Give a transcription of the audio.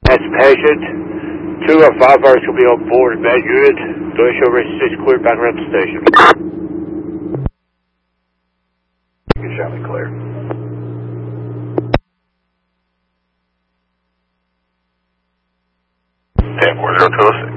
That's patient. 2 or 5 hours will be on board. Bad good. Go show over 6 clear back around the station. You shot me clear. And 40 to us.